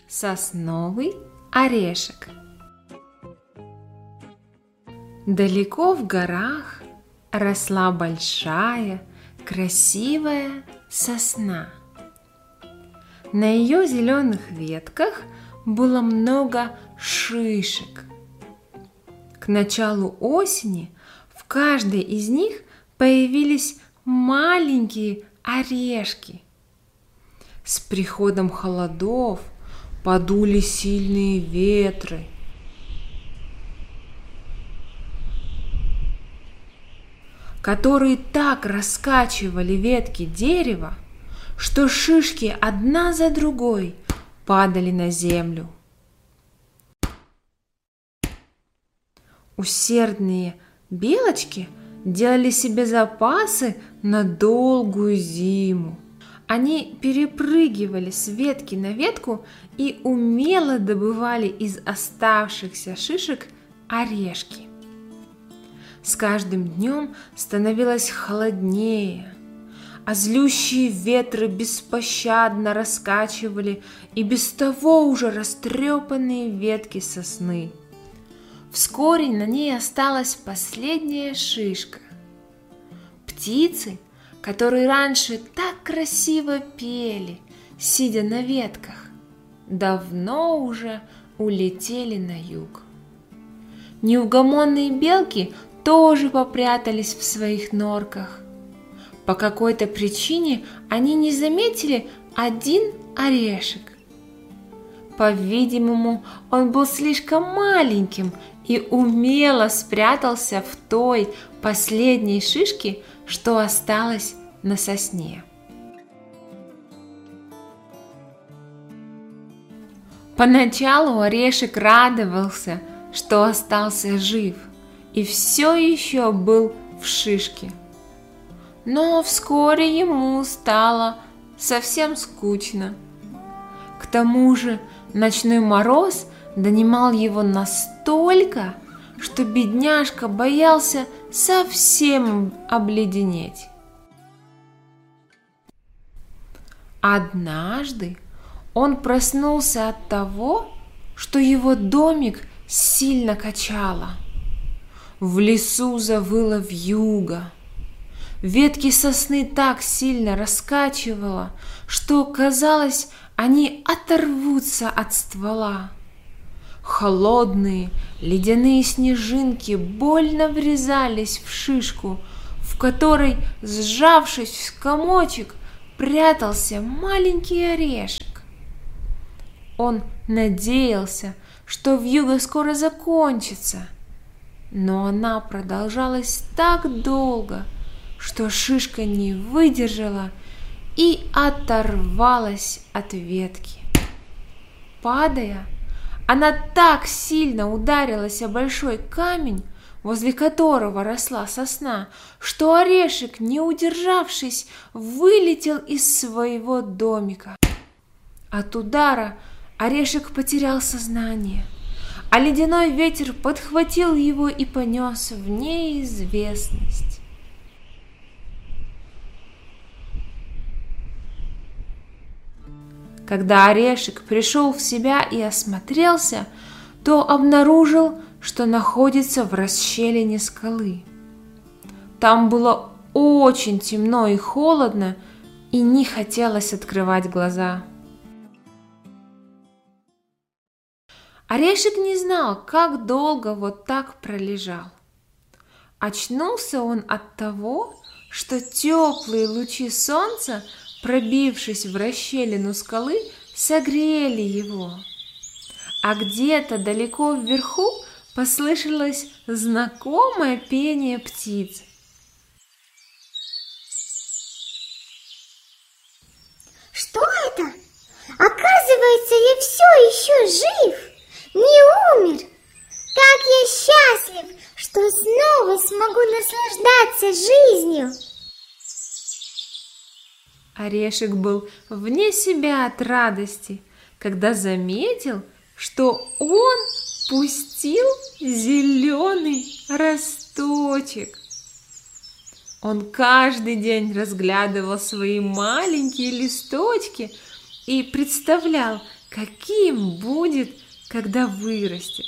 Сосновый орешек. Далеко в горах росла большая, красивая сосна. На ее зеленых ветках было много шишек. К началу осени в каждой из них появились маленькие орешки. С приходом холодов подули сильные ветры. Которые так раскачивали ветки дерева, что шишки одна за другой падали на землю. Усердные белочки делали себе запасы на долгую зиму. Они перепрыгивали с ветки на ветку и умело добывали из оставшихся шишек орешки. С каждым днем становилось холоднее, а злющие ветры беспощадно раскачивали и без того уже растрепанные ветки сосны. Вскоре на ней осталась последняя шишка. Птицы, которые раньше так красиво пели, сидя на ветках, давно уже улетели на юг. Неугомонные белки тоже попрятались в своих норках. По какой-то причине они не заметили один орешек. По-видимому, он был слишком маленьким и умело спрятался в той последней шишке, что осталось на сосне. Поначалу орешек радовался, что остался жив и все еще был в шишке. Но вскоре ему стало совсем скучно. К тому же ночной мороз донимал его настолько, что бедняжка боялся совсем обледенеть. Однажды он проснулся от того, что его домик сильно качало. В лесу завыла вьюга. Ветки сосны так сильно раскачивало, что, казалось, они оторвутся от ствола. Холодные ледяные снежинки больно врезались в шишку, в которой, сжавшись в комочек, прятался маленький орешек. Он надеялся, что вьюга скоро закончится, но она продолжалась так долго, что шишка не выдержала и оторвалась от ветки. Падая, она так сильно ударилась о большой камень, возле которого росла сосна, что орешек, не удержавшись, вылетел из своего домика. От удара орешек потерял сознание, а ледяной ветер подхватил его и понес в неизвестность. Когда орешек пришел в себя и осмотрелся, то обнаружил, что находится в расщелине скалы. Там было очень темно и холодно, и не хотелось открывать глаза. Орешек не знал, как долго вот так пролежал. Очнулся он от того, что теплые лучи солнца, пробившись в расщелину скалы, согрели его. А где-то далеко вверху послышалось знакомое пение птиц. Что это? Оказывается, я все еще жив, не умер. Как я счастлив, что снова смогу наслаждаться жизнью. Орешек был вне себя от радости, когда заметил, что он пустил зеленый росточек. Он каждый день разглядывал свои маленькие листочки и представлял, каким будет, когда вырастет.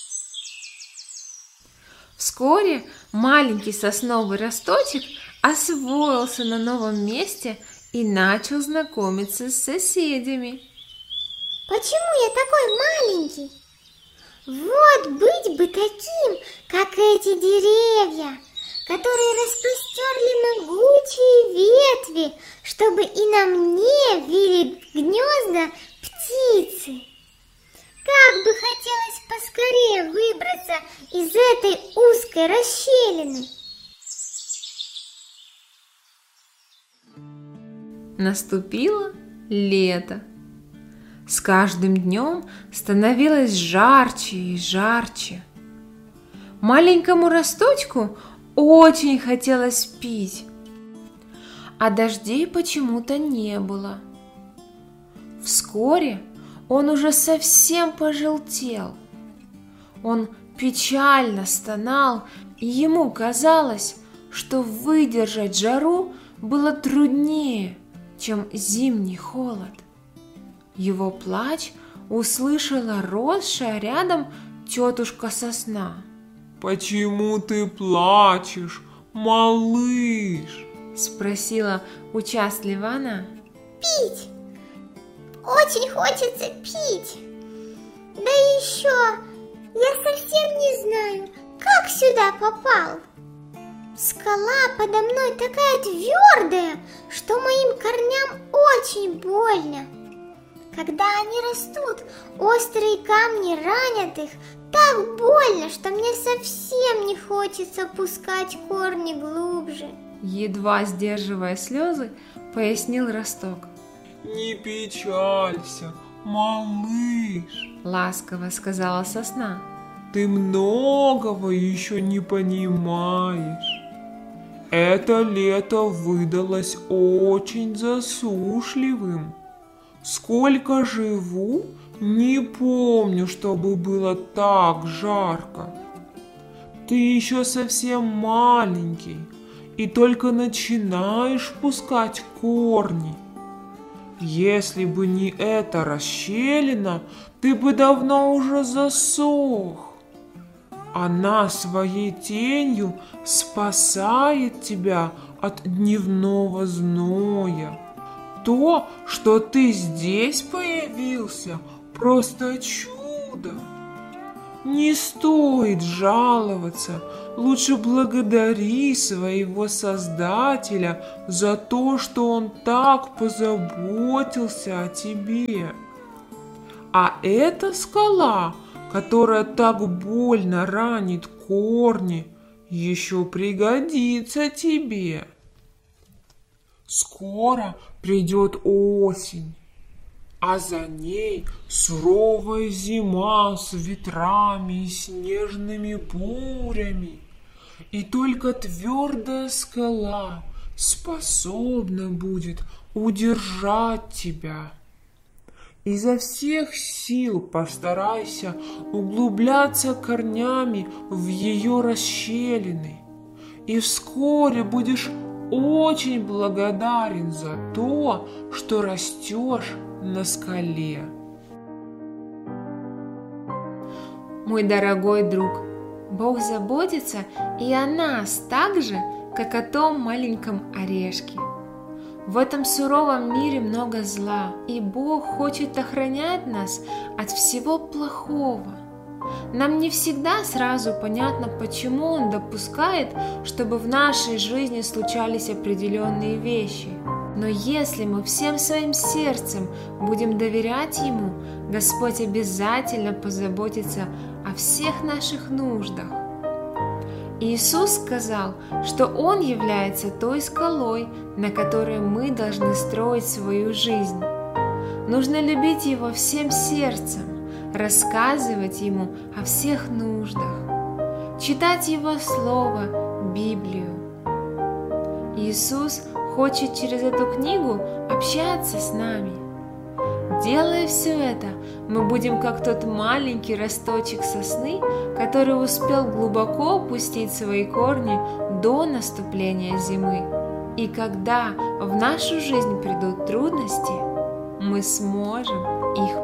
Вскоре маленький сосновый росточек освоился на новом месте и начал знакомиться с соседями. Почему я такой маленький? Вот быть бы таким, как эти деревья, которые распростерли могучие ветви, чтобы и на мне вили гнезда птицы. Как бы хотелось поскорее выбраться из этой узкой расщелины. Наступило лето. С каждым днем становилось жарче и жарче. Маленькому росточку очень хотелось пить, а дождей почему-то не было. Вскоре он уже совсем пожелтел. Он печально стонал, и ему казалось, что выдержать жару было труднее, чем зимний холод. Его плач услышала росшая рядом тетушка Сосна. «Почему ты плачешь, малыш?» — спросила участливо она. Пить! Очень хочется пить! Да еще я совсем не знаю, как сюда попал. Скала подо мной такая твердая, что моим корням очень больно. Когда они растут, острые камни ранят их так больно, что мне совсем не хочется пускать корни глубже. Едва сдерживая слезы, пояснил росток. «Не печалься, малыш!» — ласково сказала Сосна. «Ты многого еще не понимаешь. Это лето выдалось очень засушливым. Сколько живу, не помню, чтобы было так жарко. Ты еще совсем маленький и только начинаешь пускать корни. Если бы не эта расщелина, ты бы давно уже засох. Она своей тенью спасает тебя от дневного зноя. То, что ты здесь появился, просто чудо. Не стоит жаловаться, лучше благодари своего Создателя за то, что он так позаботился о тебе. А эта скала, которая так больно ранит корни, еще пригодится тебе. Скоро придет осень, а за ней суровая зима с ветрами и снежными бурями. И только твердая скала способна будет удержать тебя. Изо всех сил постарайся углубляться корнями в ее расщелины, и вскоре будешь очень благодарен за то, что растешь на скале. Мой дорогой друг, Бог заботится и о нас так же, как о том маленьком орешке. В этом суровом мире много зла, и Бог хочет охранять нас от всего плохого. Нам не всегда сразу понятно, почему Он допускает, чтобы в нашей жизни случались определенные вещи. Но если мы всем своим сердцем будем доверять Ему, Господь обязательно позаботится о всех наших нуждах. Иисус сказал, что Он является той скалой, на которой мы должны строить свою жизнь. Нужно любить Его всем сердцем, рассказывать Ему о всех нуждах, читать Его Слово, Библию. Иисус хочет через эту книгу общаться с нами. Делая все это, мы будем как тот маленький росточек сосны, который успел глубоко опустить свои корни до наступления зимы. И когда в нашу жизнь придут трудности, мы сможем их